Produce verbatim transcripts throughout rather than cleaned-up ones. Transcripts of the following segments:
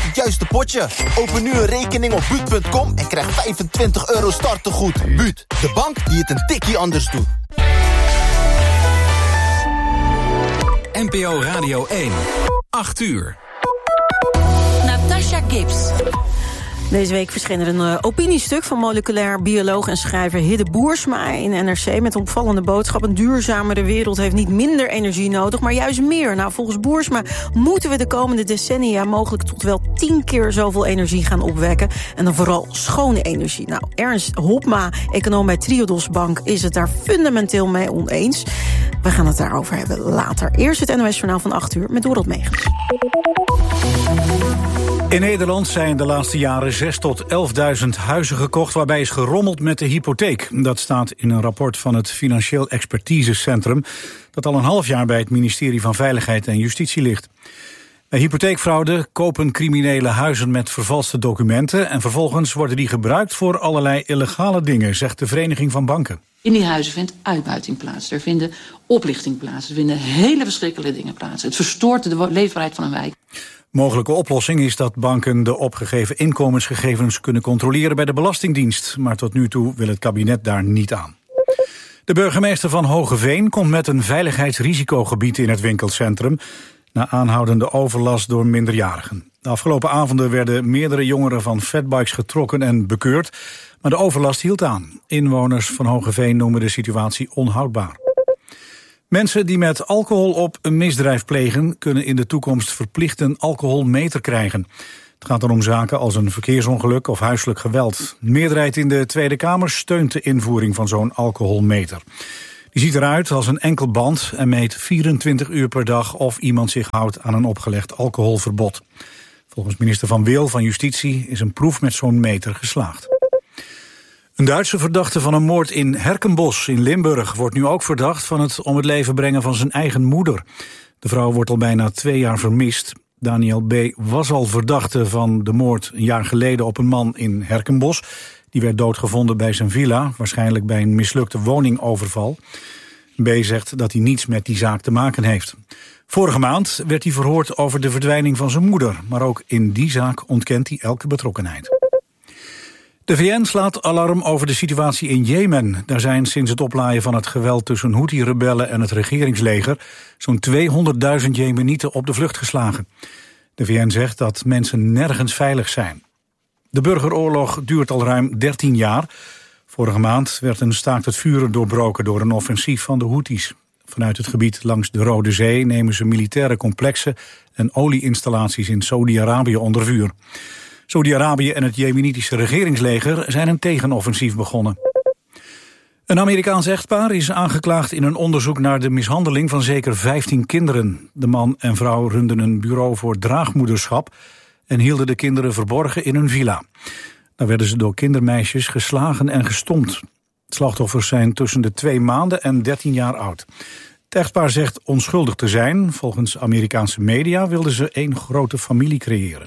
het juiste potje. Open nu een rekening op buut punt com en krijg vijfentwintig euro startegoed. Buut, de bank die het een tikkie anders doet. N P O Radio één, acht uur. Natasha Gibbs. Deze week verscheen er een uh, opiniestuk van moleculair bioloog en schrijver Hidde Boersma in N R C... met een opvallende boodschap: een duurzamere wereld heeft niet minder energie nodig, maar juist meer. Nou, volgens Boersma moeten we de komende decennia mogelijk tot wel tien keer zoveel energie gaan opwekken. En dan vooral schone energie. Nou, Ernst Hopma, econoom bij Triodos Bank, is het daar fundamenteel mee oneens. We gaan het daarover hebben later. Eerst het N O S-journaal van acht uur met Dorot Megens. In Nederland zijn de laatste jaren zes tot elfduizend huizen gekocht waarbij is gerommeld met de hypotheek. Dat staat in een rapport van het Financieel Expertisecentrum dat al een half jaar bij het ministerie van Veiligheid en Justitie ligt. Bij hypotheekfraude kopen criminelen huizen met vervalste documenten en vervolgens worden die gebruikt voor allerlei illegale dingen, zegt de Vereniging van Banken. In die huizen vindt uitbuiting plaats, er vinden oplichting plaats, er vinden hele verschrikkelijke dingen plaats. Het verstoort de leefbaarheid van een wijk. Mogelijke oplossing is dat banken de opgegeven inkomensgegevens kunnen controleren bij de Belastingdienst. Maar tot nu toe wil het kabinet daar niet aan. De burgemeester van Hoogeveen komt met een veiligheidsrisicogebied in het winkelcentrum na aanhoudende overlast door minderjarigen. De afgelopen avonden werden meerdere jongeren van fatbikes getrokken en bekeurd, maar de overlast hield aan. Inwoners van Hoogeveen noemen de situatie onhoudbaar. Mensen die met alcohol op een misdrijf plegen kunnen in de toekomst verplicht een alcoholmeter krijgen. Het gaat dan om zaken als een verkeersongeluk of huiselijk geweld. De meerderheid in de Tweede Kamer steunt de invoering van zo'n alcoholmeter. Die ziet eruit als een enkel band en meet vierentwintig uur per dag of iemand zich houdt aan een opgelegd alcoholverbod. Volgens minister Van Wil van Justitie is een proef met zo'n meter geslaagd. Een Duitse verdachte van een moord in Herkenbosch in Limburg wordt nu ook verdacht van het om het leven brengen van zijn eigen moeder. De vrouw wordt al bijna twee jaar vermist. Daniel B. was al verdachte van de moord een jaar geleden op een man in Herkenbosch. Die werd doodgevonden bij zijn villa, waarschijnlijk bij een mislukte woningoverval. B. zegt dat hij niets met die zaak te maken heeft. Vorige maand werd hij verhoord over de verdwijning van zijn moeder, maar ook in die zaak ontkent hij elke betrokkenheid. De V N slaat alarm over de situatie in Jemen. Daar zijn sinds het oplaaien van het geweld tussen Houthi-rebellen en het regeringsleger zo'n tweehonderdduizend Jemenieten op de vlucht geslagen. De V N zegt dat mensen nergens veilig zijn. De burgeroorlog duurt al ruim dertien jaar. Vorige maand werd een staakt het vuren doorbroken door een offensief van de Houthis. Vanuit het gebied langs de Rode Zee nemen ze militaire complexen en olieinstallaties in Saudi-Arabië onder vuur. Saudi-Arabië en het Jemenitische regeringsleger zijn een tegenoffensief begonnen. Een Amerikaans echtpaar is aangeklaagd in een onderzoek naar de mishandeling van zeker vijftien kinderen. De man en vrouw runden een bureau voor draagmoederschap en hielden de kinderen verborgen in hun villa. Daar werden ze door kindermeisjes geslagen en gestompt. De slachtoffers zijn tussen de twee maanden en dertien jaar oud. Het echtpaar zegt onschuldig te zijn. Volgens Amerikaanse media wilden ze één grote familie creëren.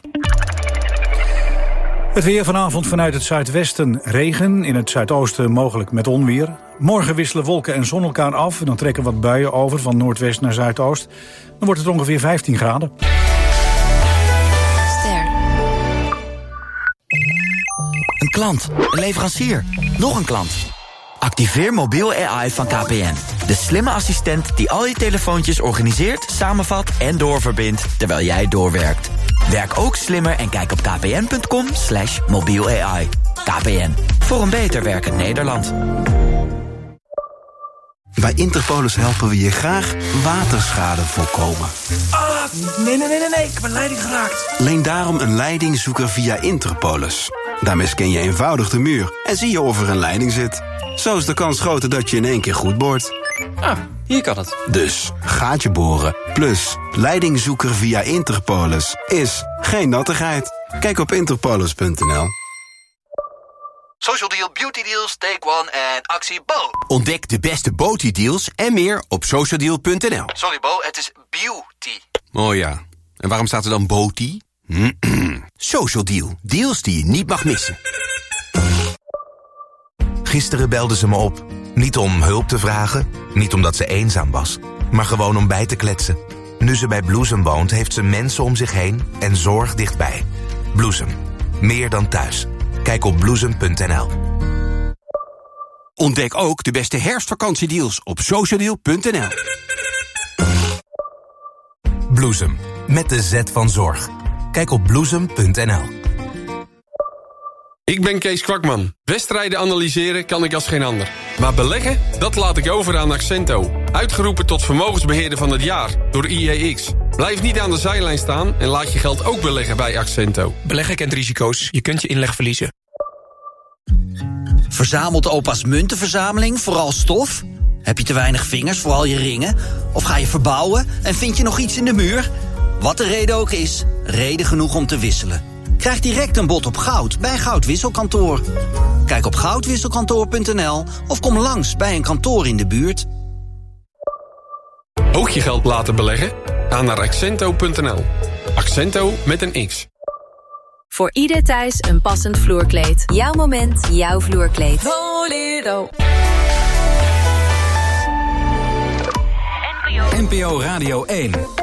Het weer vanavond vanuit het zuidwesten regen, in het zuidoosten mogelijk met onweer. Morgen wisselen wolken en zon elkaar af en dan trekken wat buien over van noordwest naar zuidoost. Dan wordt het ongeveer vijftien graden. Ster. Een klant, een leverancier, nog een klant. Activeer mobiel A I van K P N. De slimme assistent die al je telefoontjes organiseert, samenvat en doorverbindt terwijl jij doorwerkt. Werk ook slimmer en kijk op kpn.com slash mobiel AI. K P N, voor een beter werkend Nederland. Bij Interpolis helpen we je graag waterschade voorkomen. Ah, nee, nee, nee, nee, nee, ik heb een leiding geraakt. Leen daarom een leidingzoeker via Interpolis. Daarmee scan je eenvoudig de muur en zie je of er een leiding zit. Zo is de kans groter dat je in één keer goed boort. Ah, hier kan het. Dus, gaatje boren, plus leidingzoeker via Interpolis is geen nattigheid. Kijk op interpolis punt n l. Social Deal, Beauty Deals, Take One en actie Bo. Ontdek de beste Beauty-deals en meer op social deal punt n l. Sorry Bo, het is beauty. Oh ja, en waarom staat er dan Beauty? Social Deal, deals die je niet mag missen. Gisteren belde ze me op. Niet om hulp te vragen, niet omdat ze eenzaam was, maar gewoon om bij te kletsen. Nu ze bij Bloesem woont, heeft ze mensen om zich heen en zorg dichtbij. Bloesem. Meer dan thuis. Kijk op bloesem punt n l. Ontdek ook de beste herfstvakantiedeals op socialdeal punt n l. Bloesem. Met de Z van zorg. Kijk op bloesem punt n l. Ik ben Kees Kwakman. Wedstrijden analyseren kan ik als geen ander. Maar beleggen, dat laat ik over aan Accento. Uitgeroepen tot vermogensbeheerder van het jaar door I E X. Blijf niet aan de zijlijn staan en laat je geld ook beleggen bij Accento. Beleggen kent risico's. Je kunt je inleg verliezen. Verzamelt opa's muntenverzameling vooral stof? Heb je te weinig vingers voor al je ringen? Of ga je verbouwen en vind je nog iets in de muur? Wat de reden ook is, reden genoeg om te wisselen. Krijg direct een bod op goud bij Goudwisselkantoor. Kijk op goudwisselkantoor punt n l of kom langs bij een kantoor in de buurt. Ook je geld laten beleggen? Ga naar accento punt n l. Accento met een X. Voor ieder thuis een passend vloerkleed. Jouw moment, jouw vloerkleed. Voledo. N P O Radio één.